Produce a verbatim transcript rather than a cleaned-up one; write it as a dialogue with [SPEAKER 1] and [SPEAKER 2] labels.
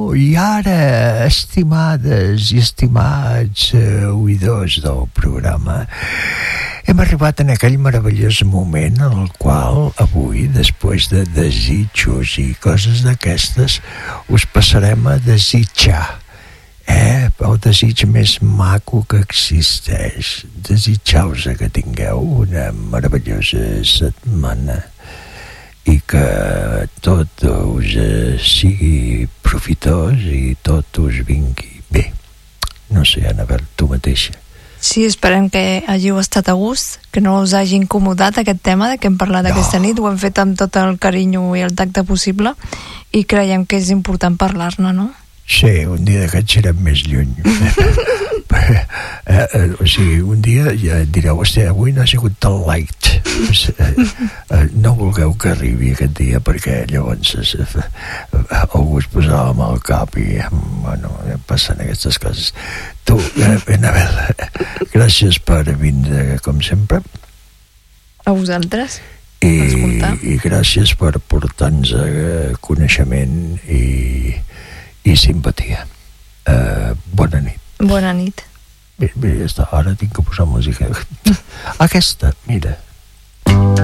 [SPEAKER 1] i ara, estimades i estimats eh, oïdors del programa, hem arribat en aquell meravellós moment en el qual avui, després de desitjos i coses d'aquestes, us passarem a desitjar. Eh, el desig més maco que existeix. Desitjau-vos que tingueu una meravellosa setmana i que tot us sigui profitós i tot us vingui bé. No sé, Anabel, tu mateixa.
[SPEAKER 2] Sí, esperem que hàgiu estat a gust, que no us hagi incomodat aquest tema de què hem parlat no. aquesta nit. Ho hem fet amb tot el carinyo i el tacte possible i creiem que és important parlar-ne, no?
[SPEAKER 1] Sí, un dia d'aquests serem més lluny. eh, eh, o sigui, un dia ja direu, hòstia, avui no ha sigut tan light. Eh, eh, no vulgueu que arribi aquest dia, perquè llavors eh, algú es posarà amb el cap i, bueno, passen aquestes coses. Tu, eh, Anabel, gràcies per vindre, com sempre.
[SPEAKER 2] A vosaltres,
[SPEAKER 1] I,
[SPEAKER 2] per escoltar.
[SPEAKER 1] I gràcies per portar-nos eh, coneixement i i simpatia. Uh, bona nit.
[SPEAKER 2] Bona nit.
[SPEAKER 1] Bé, bé, ja està. Ara tinc que posar música. Aquesta, mira.